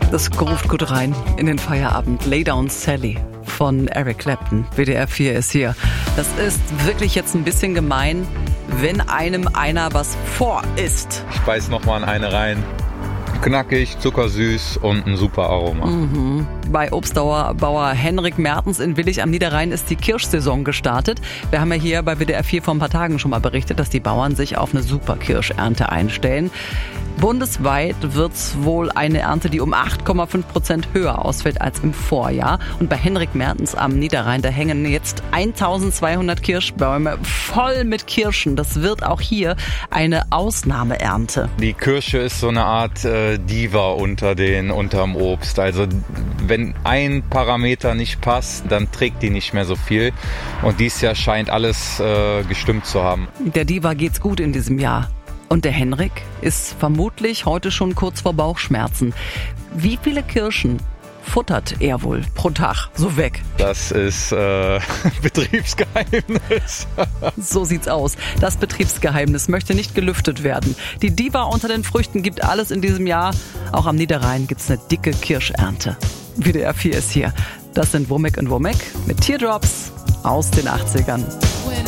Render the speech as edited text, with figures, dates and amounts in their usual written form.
Das ruft gut rein in den Feierabend. Lay Down Sally von Eric Clapton. WDR 4 ist hier. Das ist wirklich jetzt ein bisschen gemein, wenn einem einer was vor isst. Ich beiß nochmal in eine rein. Knackig, zuckersüß und ein super Aroma. Bei Obstbauer Henrik Mertens in Willich am Niederrhein ist die Kirschsaison gestartet. Wir haben ja hier bei WDR 4 vor ein paar Tagen schon mal berichtet, dass die Bauern sich auf eine super Kirschernte einstellen. Bundesweit wird es wohl eine Ernte, die um 8,5% höher ausfällt als im Vorjahr. Und bei Henrik Mertens am Niederrhein, da hängen jetzt 1200 Kirschbäume voll mit Kirschen. Das wird auch hier eine Ausnahmeernte. Die Kirsche ist so eine Art Diva unterm Obst. Also wenn ein Parameter nicht passt, dann trägt die nicht mehr so viel. Und dieses Jahr scheint alles gestimmt zu haben. Der Diva geht's gut in diesem Jahr. Und der Henrik ist vermutlich heute schon kurz vor Bauchschmerzen. Wie viele Kirschen futtert er wohl pro Tag so weg? Das ist Betriebsgeheimnis. So sieht's aus. Das Betriebsgeheimnis möchte nicht gelüftet werden. Die Diva unter den Früchten gibt alles in diesem Jahr. Auch am Niederrhein gibt's eine dicke Kirschernte. WDR 4 ist hier. Das sind Womack und Womack mit Teardrops aus den 80ern.